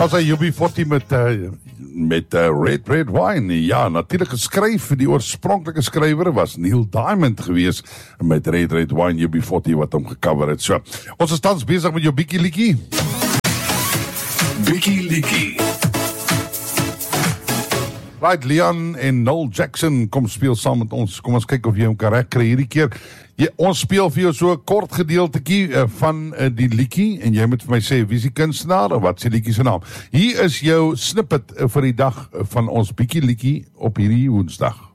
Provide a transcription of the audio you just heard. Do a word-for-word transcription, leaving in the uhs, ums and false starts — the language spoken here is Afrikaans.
was hy U B forty met, uh, met uh, Red Red Wine. Ja, natuurlijk geskryf, die oorspronklike skrywer was Neil Diamond gewees met Red Red Wine, U B forty wat hom gecover het. So, ons is tans bezig met jou Bikkie Likkie. Bikkie Likkie. Right, Leon en Noel Jackson kom speel saam met ons. Kom ons kyk of jy hom kan reg kry hierdie keer. Jy, ons speel vir jou so 'n kort gedeeltetjie uh, van uh, die liedjie en jy moet vir my sê wie is die kunstenaar of wat is die liedjie se naam. Hier is jou snippet uh, vir die dag uh, van ons Bikkie Likkie op hierdie Woensdag.